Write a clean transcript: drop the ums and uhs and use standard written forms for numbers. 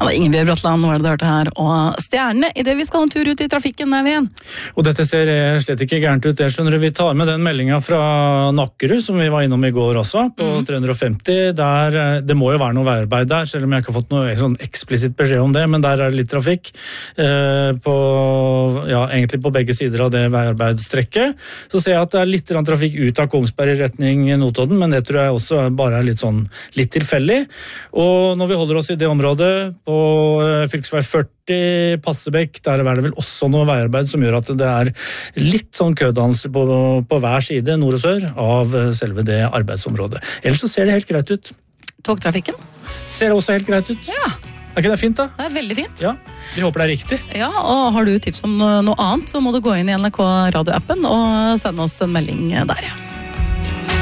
Ja, det Ingebjørg Bratland, nå det du hørte her, og stjernene I det vi skal ha en tur ut I trafikken der vi igjen. Og dette ser slett ikke gærent ut, det skjønner du. Vi tar med den meldingen fra Nakkerud, som vi var innom I går også, på 350. Der, det må jo være noe veiarbeid der, selv om jeg ikke har fått noe sånn eksplisitt beskjed om det, men der det litt trafikk egentlig på begge sider av det veiarbeidsstrekket. Så ser jeg at det litt trafikk ut av Kongsberg I retning Notodden, men det tror jeg også bare litt tilfeldig. Og når vi holder oss I det området, på fylkesvei 40 Passebekk, der det vel også noe veiarbeid som gjør at det litt sånn kødannelse på hver side, nord og sør, av selve det arbeidsområdet. Ellers så ser det helt greit ut. Togtrafikken? Ser også helt greit ut. Ja. Ikke det fint da? Det veldig fint. Ja, vi håper det riktig. Ja, og har du tips om noe annet, så må du gå inn I NRK radioappen og sende oss en melding der.